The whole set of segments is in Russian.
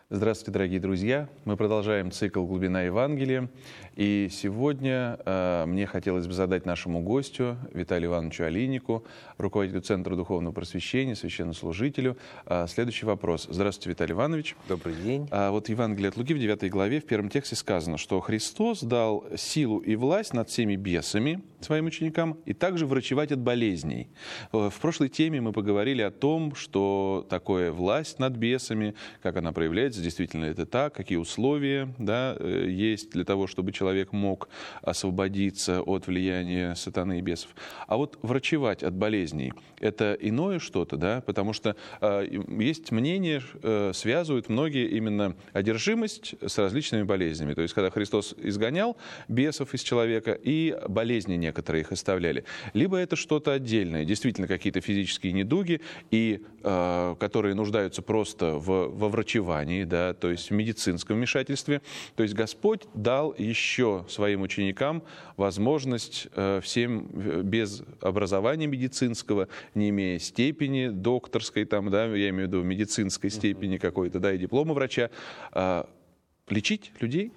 Здравствуйте, дорогие друзья! Мы продолжаем цикл «Глубина Евангелия». И сегодня мне хотелось бы задать нашему гостю, Виталию Ивановичу Олейнику, руководителю Центра Духовного Просвещения, священнослужителю, следующий вопрос. Здравствуйте, Виталий Иванович. Добрый день. Вот в Евангелии от Луки в 9 главе в первом тексте сказано, что Христос дал силу и власть над всеми бесами своим ученикам и также врачевать от болезней. В прошлой теме мы поговорили о том, что такое власть над бесами, как она проявляется, действительно это так, какие условия есть для того, чтобы человек мог освободиться от влияния сатаны и бесов. А вот врачевать от болезней – это иное что-то, да? Потому что есть мнение, связывают многие именно одержимость с различными болезнями. То есть, когда Христос изгонял бесов из человека, и болезни некоторые их оставляли. Либо это что-то отдельное, действительно какие-то физические недуги, которые нуждаются просто во врачевании, да, то есть в медицинском вмешательстве. То есть Господь дал еще своим ученикам возможность всем без образования медицинского, не имея степени докторской, я имею в виду медицинской степени какой-то, и диплома врача, лечить людей.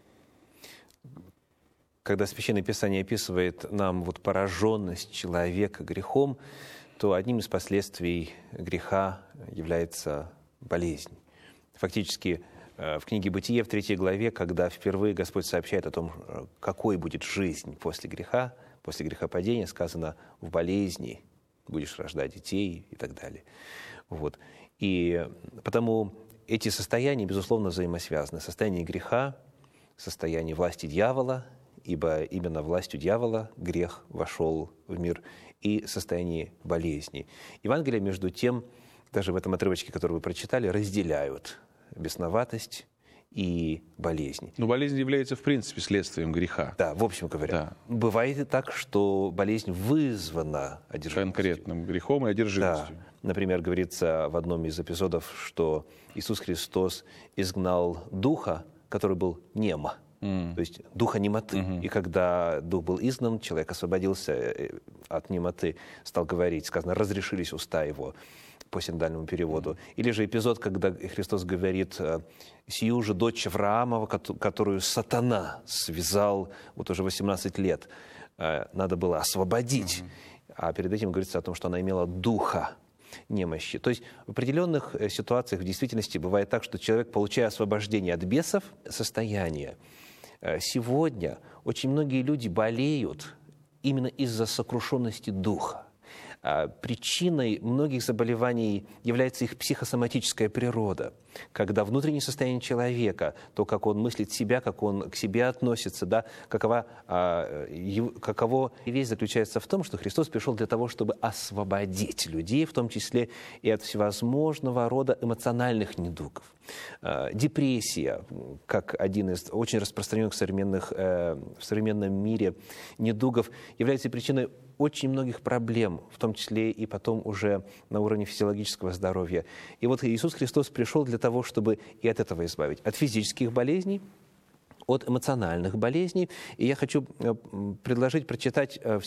Когда Священное Писание описывает нам пораженность человека грехом, то одним из последствий греха является болезнь. Фактически, в книге «Бытие» в 3 главе, когда впервые Господь сообщает о том, какой будет жизнь после грехопадения, сказано: в болезни будешь рождать детей и так далее. И потому эти состояния, безусловно, взаимосвязаны. Состояние греха, состояние власти дьявола, ибо именно властью дьявола грех вошел в мир, и состояние болезни. Евангелие, между тем, даже в этом отрывочке, который вы прочитали, разделяют бесноватость и болезнь. Но болезнь является, в принципе, следствием греха. Да, в общем говоря. Да. Бывает и так, что болезнь вызвана одержимостью. Конкретным грехом и одержимостью. Да. Например, говорится в одном из эпизодов, что Иисус Христос изгнал духа, который был нем. То есть духа немоты. И когда дух был изгнан, человек освободился от немоты, стал говорить, сказано, разрешились уста его, по синодальному переводу. Или же эпизод, когда Христос говорит: «Сию же дочь Авраамова, которую сатана связал уже 18 лет, надо было освободить». А перед этим говорится о том, что она имела духа немощи. То есть в определенных ситуациях в действительности бывает так, что человек, получая освобождение от бесов, состояние. Сегодня очень многие люди болеют именно из-за сокрушенности духа. Причиной многих заболеваний является их психосоматическая природа, когда внутреннее состояние человека, то, как он мыслит себя, как он к себе относится, каково вещь заключается в том, что Христос пришел для того, чтобы освободить людей, в том числе и от всевозможного рода эмоциональных недугов. Депрессия, как один из очень распространенных в современном мире недугов, является причиной очень многих проблем, в том числе и потом уже на уровне физиологического здоровья. И Иисус Христос пришел для того, чтобы и от этого избавить. От физических болезней, от эмоциональных болезней. И я хочу предложить прочитать в